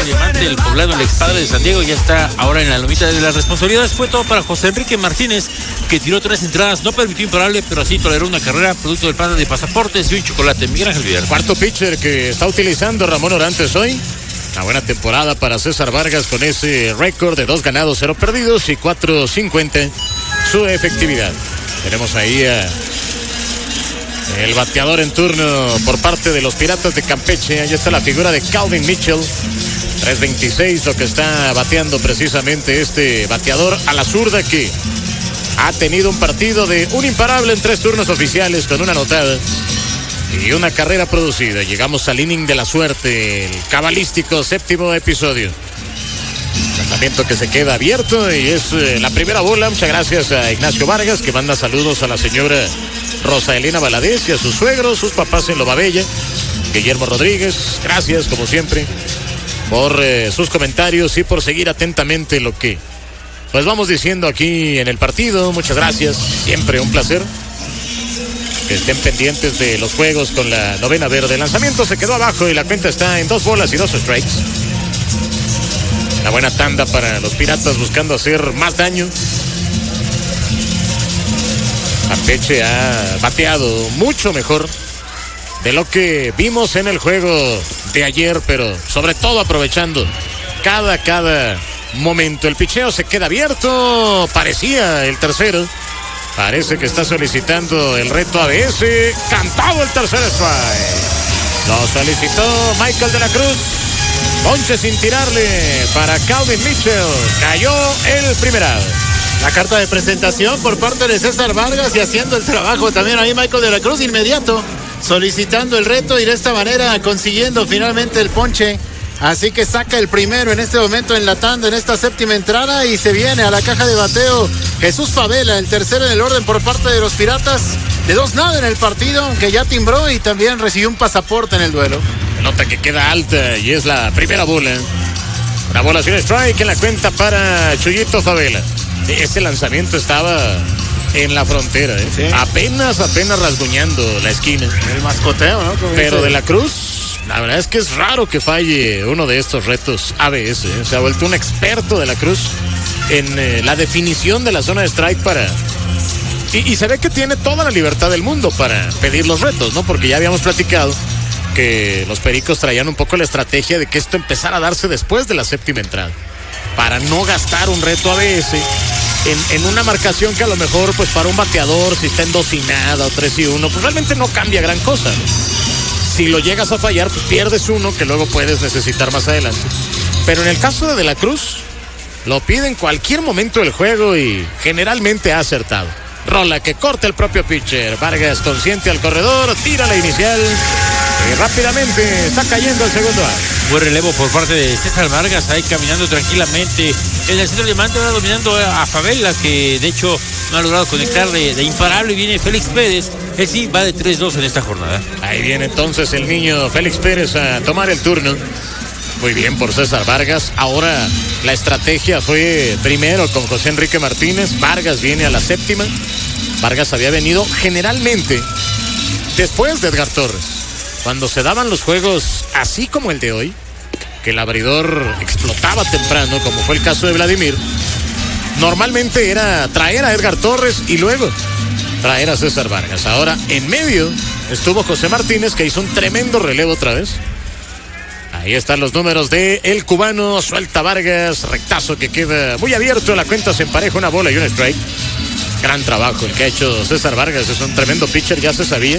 César Diamante, el poblano, el expadre de San Diego, ya está ahora en la lomita de las responsabilidades. Fue todo para José Enrique Martínez, que tiró 3 entradas, no permitió imparable, pero así toleró una carrera producto del panda de pasaportes y un chocolate. Miguel Ángel Villar. Cuarto pitcher que está utilizando Ramón Orantes hoy. Una buena temporada para César Vargas con ese récord de 2 ganados, 0 perdidos y 4.50 su efectividad. Tenemos ahí a el bateador en turno por parte de los Piratas de Campeche. Ahí está la figura de Calvin Mitchell. 3.26 lo que está bateando precisamente este bateador a la zurda, que ha tenido un partido de un imparable en 3 turnos oficiales con una anotada y una carrera producida. Llegamos al inning de la suerte, el cabalístico 7º episodio. Lanzamiento que se queda abierto y es la primera bola. Muchas gracias a Ignacio Vargas, que manda saludos a la señora Rosa Elena Valadez y a sus suegros, sus papás en Lobabella. Guillermo Rodríguez, gracias como siempre por sus comentarios y por seguir atentamente lo que pues vamos diciendo aquí en el partido. Muchas gracias, siempre un placer que estén pendientes de los juegos con la novena verde. El lanzamiento se quedó abajo y la cuenta está en 2 bolas y 2 strikes. Una buena tanda para los Piratas buscando hacer más daño. Campeche ha bateado mucho mejor de lo que vimos en el juego de ayer, pero sobre todo aprovechando cada momento. El picheo se queda abierto, parecía el tercero. Parece que está solicitando el reto ABS. Cantado el tercer strike. Lo solicitó Michael de la Cruz. Ponche sin tirarle para Calvin Mitchell. Cayó el primer out. La carta de presentación por parte de César Vargas y haciendo el trabajo también ahí Michael de la Cruz inmediato, solicitando el reto y de esta manera consiguiendo finalmente el ponche. Así que saca el primero en este momento en la tanda, en esta 7ª entrada, y se viene a la caja de bateo Jesús Favela, el tercero en el orden por parte de los Piratas. De 2-0 en el partido, que ya timbró y también recibió un pasaporte en el duelo. Pelota que queda alta y es la primera bola. Una bola sin strike en la cuenta para Chuyito Favela. Ese lanzamiento estaba en la frontera, ¿eh? Sí. Apenas rasguñando la esquina. El mascoteo, ¿no? Como pero dice. de la Cruz, la verdad es que es raro que falle uno de estos retos ABS, ¿eh? Se ha vuelto un experto de la Cruz en la definición de la zona de strike para... Y se ve que tiene toda la libertad del mundo para pedir los retos, ¿no? Porque ya habíamos platicado que los Pericos traían un poco la estrategia de que esto empezara a darse después de la 7ª entrada, para no gastar un reto ABS en una marcación que a lo mejor, pues para un bateador, si está en 2-0 o 3-1, pues realmente no cambia gran cosa, ¿no? Si lo llegas a fallar, pues pierdes uno que luego puedes necesitar más adelante. Pero en el caso de la Cruz, lo pide en cualquier momento del juego y generalmente ha acertado. Rola que corta el propio pitcher. Vargas consciente al corredor, tira la inicial y rápidamente está cayendo el segundo out. Buen relevo por parte de César Vargas, ahí caminando tranquilamente en el centro de Diamante, va dominando a Favela, que de hecho no ha logrado conectar de imparable. Y viene Félix Pérez, él sí va de 3-2 en esta jornada. Ahí viene entonces el niño Félix Pérez a tomar el turno. Muy bien por César Vargas. Ahora la estrategia fue primero con José Enrique Martínez. Vargas viene a la 7ª. Vargas había venido generalmente después de Edgar Torres. Cuando se daban los juegos así como el de hoy, que el abridor explotaba temprano, como fue el caso de Vladimir, normalmente era traer a Edgar Torres y luego traer a César Vargas. Ahora en medio estuvo José Martínez, que hizo un tremendo relevo otra vez. Ahí están los números de el cubano. Suelta Vargas, rectazo que queda muy abierto. La cuenta se empareja, una bola y un strike. Gran trabajo el que ha hecho César Vargas. Es un tremendo pitcher, ya se sabía.